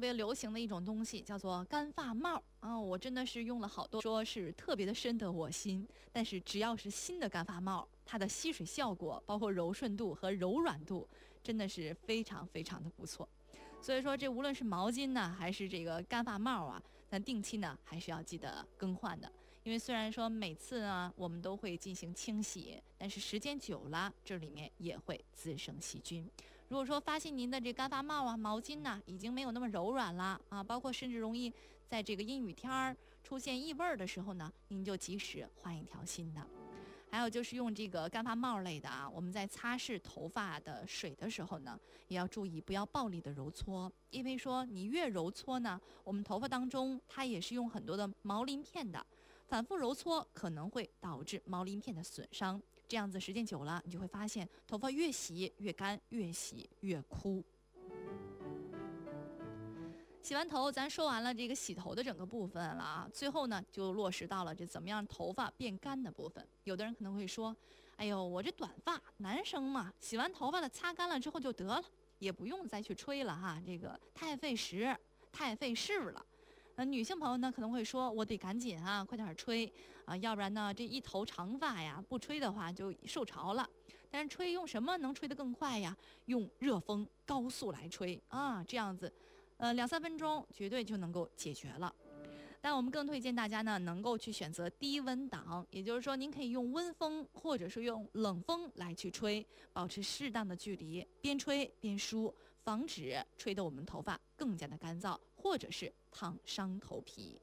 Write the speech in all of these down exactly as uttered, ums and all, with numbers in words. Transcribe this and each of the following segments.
别流行的一种东西，叫做干发帽啊！我真的是用了好多，说是特别的深得我心。但是只要是新的干发帽，它的吸水效果，包括柔顺度和柔软度，真的是非常非常的不错。所以说，这无论是毛巾呢，还是这个干发帽啊，咱定期呢还是要记得更换的。因为虽然说每次呢我们都会进行清洗，但是时间久了，这里面也会滋生细菌。如果说发现您的这干发帽啊、毛巾呢已经没有那么柔软了啊，包括甚至容易在这个阴雨天儿出现异味的时候呢，您就及时换一条新的。还有就是用这个干发帽类的啊，我们在擦拭头发的水的时候呢，也要注意不要暴力的揉搓，因为说你越揉搓呢，我们头发当中它也是用很多的毛鳞片的，反复揉搓可能会导致毛鳞片的损伤，这样子时间久了，你就会发现头发越洗越干，越洗越枯。洗完头，咱说完了这个洗头的整个部分了啊，最后呢就落实到了这怎么样头发变干的部分。有的人可能会说，哎呦，我这短发，男生嘛，洗完头发了擦干了之后就得了，也不用再去吹了哈，这个太费时，太费事了。呃，女性朋友呢可能会说，我得赶紧啊，快点吹啊，要不然呢这一头长发呀，不吹的话就受潮了。但是吹用什么能吹得更快呀？用热风高速来吹啊，这样子。呃，两三分钟绝对就能够解决了。但我们更推荐大家呢，能够去选择低温档，也就是说，您可以用温风或者是用冷风来去吹，保持适当的距离，边吹边梳，防止吹得我们头发更加的干燥，或者是烫伤头皮。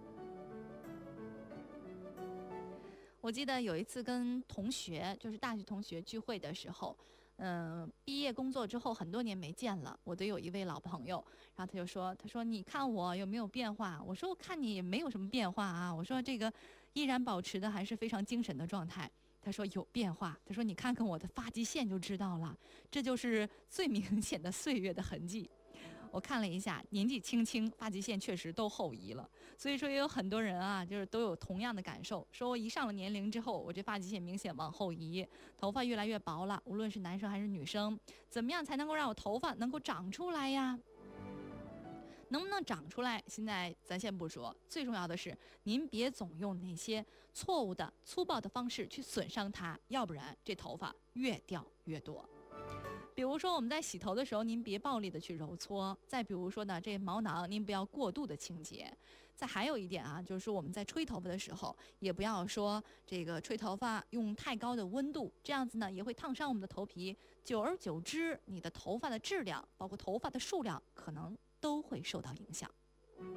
我记得有一次跟同学，就是大学同学聚会的时候，嗯、呃，毕业工作之后很多年没见了，我都有一位老朋友，然后他就说，他说你看我有没有变化？我说我看你也没有什么变化啊，我说这个依然保持的还是非常精神的状态。他说有变化，他说你看看我的发际线就知道了，这就是最明显的岁月的痕迹。我看了一下，年纪轻轻，发际线确实都后移了。所以说也有很多人啊，就是都有同样的感受，说我一上了年龄之后，我这发际线明显往后移，头发越来越薄了。无论是男生还是女生，怎么样才能够让我头发能够长出来呀？能不能长出来？现在咱先不说，最重要的是您别总用那些错误的、粗暴的方式去损伤它，要不然这头发越掉越多。比如说我们在洗头的时候，您别暴力的去揉搓；再比如说呢，这毛囊您不要过度的清洁。再还有一点啊，就是说我们在吹头发的时候，也不要说这个吹头发用太高的温度，这样子呢也会烫伤我们的头皮。久而久之，你的头发的质量，包括头发的数量，可能都会受到影响。